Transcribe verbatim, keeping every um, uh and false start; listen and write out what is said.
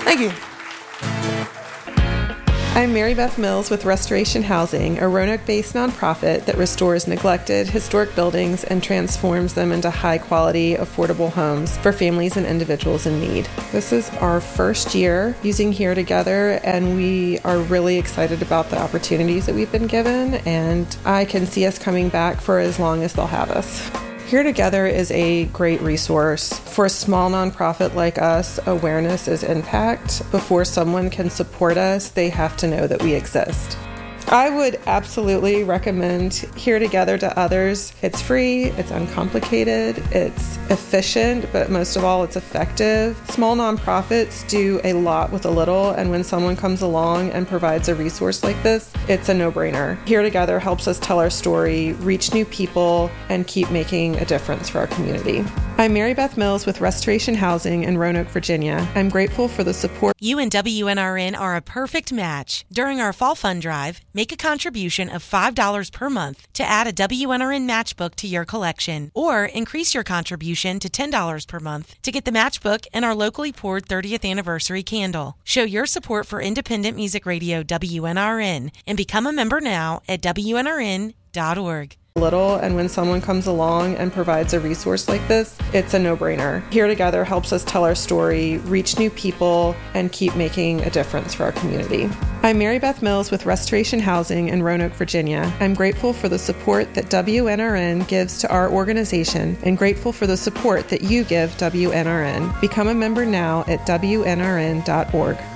Thank you. I'm Mary Beth Mills with Restoration Housing, a Roanoke-based nonprofit that restores neglected historic buildings and transforms them into high-quality, affordable homes for families and individuals in need. This is our first year using Here Together, and we are really excited about the opportunities that we've been given, and I can see us coming back for as long as they'll have us. Here Together is a great resource. For a small nonprofit like us, awareness is impact. Before someone can support us, they have to know that we exist. I would absolutely recommend Here Together to others. It's free, it's uncomplicated, it's efficient, but most of all, it's effective. Small nonprofits do a lot with a little, and when someone comes along and provides a resource like this, it's a no-brainer. Here Together helps us tell our story, reach new people, and keep making a difference for our community. I'm Mary Beth Mills with Restoration Housing in Roanoke, Virginia. I'm grateful for the support. You and W N R N are a perfect match. During our fall fund drive, make a contribution of five dollars per month to add a W N R N matchbook to your collection, or increase your contribution to ten dollars per month to get the matchbook and our locally poured thirtieth anniversary candle. Show your support for independent music radio W N R N and become a member now at W N R N dot org. Little, and when someone comes along and provides a resource like this, it's a no-brainer. Here Together helps us tell our story, reach new people, and keep making a difference for our community. I'm Mary Beth Mills with Restoration Housing in Roanoke, Virginia. I'm grateful for the support that W N R N gives to our organization and grateful for the support that you give W N R N. Become a member now at W N R N dot org.